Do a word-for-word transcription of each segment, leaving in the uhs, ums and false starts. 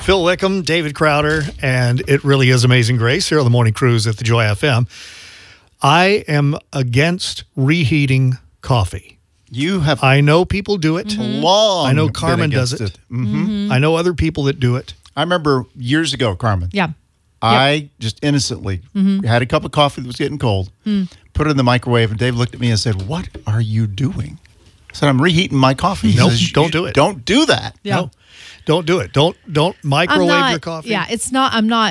Phil Wickham, David Crowder, and it really is Amazing Grace here on the Morning Cruise at the Joy F M. I am against reheating coffee. You have I know people do it. mm-hmm. long I know Carmen does it. it. Mm-hmm. Mm-hmm. I know other people that do it. I remember years ago, Carmen. Yeah. I yep. just innocently mm-hmm. had a cup of coffee that was getting cold, mm. put it in the microwave, and Dave looked at me and said, "What are you doing?" I said, "I'm reheating my coffee." No, nope, says, don't do it. Don't do that. Yeah. No, don't do it. Don't don't microwave not, your coffee. Yeah, it's not. I'm not.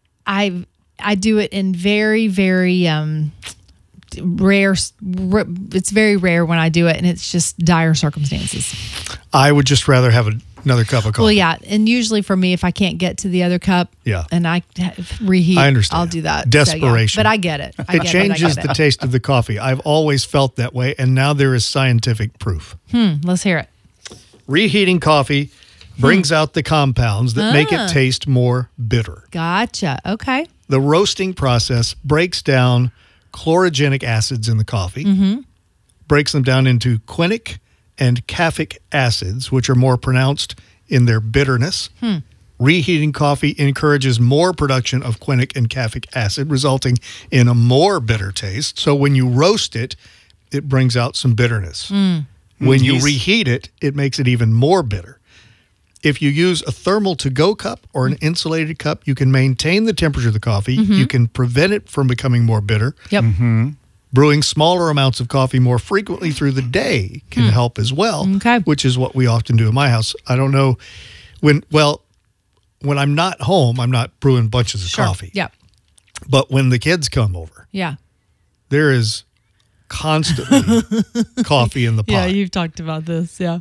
I I do it in very very um rare. It's very rare when I do it, and it's just dire circumstances. I would just rather have a. Another cup of coffee. Well, yeah, and usually for me, if I can't get to the other cup, yeah. and I reheat, I understand. I'll do that. Desperation. So, yeah. But I get it. I it get changes it. I get the it. taste of the coffee. I've always felt that way, and now there is scientific proof. Hmm. Let's hear it. Reheating coffee brings hmm. out the compounds that ah. make it taste more bitter. Gotcha. Okay. The roasting process breaks down chlorogenic acids in the coffee, mm-hmm. breaks them down into quinic and caffeic acids, which are more pronounced in their bitterness. Hmm. Reheating coffee encourages more production of quinic and caffeic acid, resulting in a more bitter taste. So when you roast it, it brings out some bitterness. Mm. When mm, you reheat it, it makes it even more bitter. If you use a thermal to-go cup or an insulated cup, you can maintain the temperature of the coffee. Mm-hmm. You can prevent it from becoming more bitter. Yep. Mm-hmm. Brewing smaller amounts of coffee more frequently through the day can mm. help as well, okay. which is what we often do in my house. I don't know when, well, when I'm not home, I'm not brewing bunches of sure. coffee. Yeah. But when the kids come over, yeah, there is constantly coffee in the pot. Yeah, you've talked about this, yeah.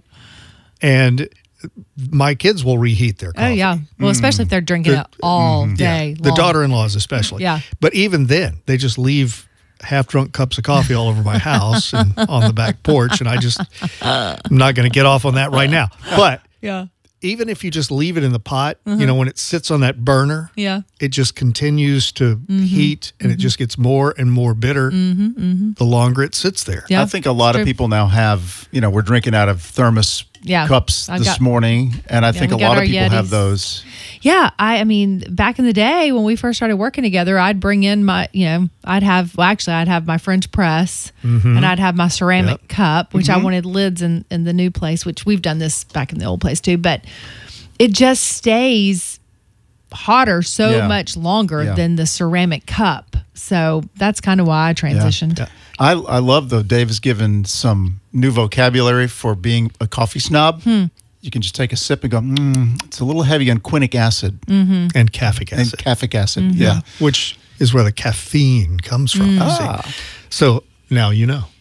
And my kids will reheat their coffee. Oh, yeah. Well, mm. especially if they're drinking they're, it all mm, day yeah. long. The daughter-in-laws especially. Yeah. But even then, they just leave half-drunk cups of coffee all over my house and on the back porch, and I just, I'm not going to get off on that right now. But yeah. even if you just leave it in the pot, mm-hmm. you know, when it sits on that burner, yeah. it just continues to mm-hmm. heat, and mm-hmm. it just gets more and more bitter mm-hmm. Mm-hmm. the longer it sits there. Yeah. I think a lot of people now have, you know, we're drinking out of thermos yeah. cups I've this got, morning, and I yeah, think a lot of people Yetis. have those. Yeah, I, I mean, back in the day when we first started working together, I'd bring in my, you know, I'd have, well, actually, I'd have my French press, mm-hmm. and I'd have my ceramic yep. cup, which mm-hmm. I wanted lids in, in the new place, which we've done this back in the old place too, but it just stays hotter so yeah. much longer yeah. than the ceramic cup. So that's kind of why I transitioned. Yeah. Yeah. I, I love, though, Dave has given some new vocabulary for being a coffee snob. Hmm. You can just take a sip and go, mm, it's a little heavy on quinic acid. Mm-hmm. And caffeic acid. And caffeic acid, mm-hmm. yeah. Which is where the caffeine comes from. Mm. Ah. So now you know.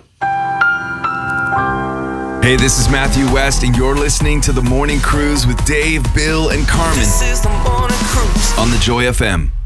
Hey, this is Matthew West, and you're listening to The Morning Cruise with Dave, Bill, and Carmen. This is The Morning Cruise on the Joy F M.